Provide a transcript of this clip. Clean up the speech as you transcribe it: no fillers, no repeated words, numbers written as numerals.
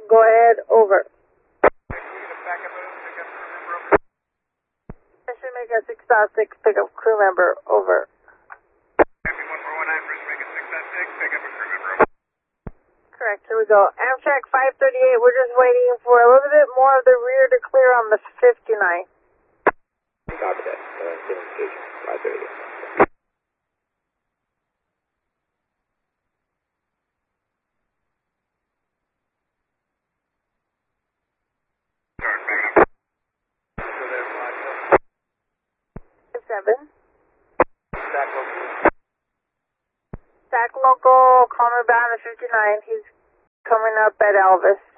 Go ahead, over. Mission Mega 6.6, pick up crew member, over. Correct, here we go. Amtrak 538, we're just waiting for a little bit more of the rear to clear on the 59. Copy that. Station 538. Seven. Stack local, Conner bound at 59. He's coming up at Elvis.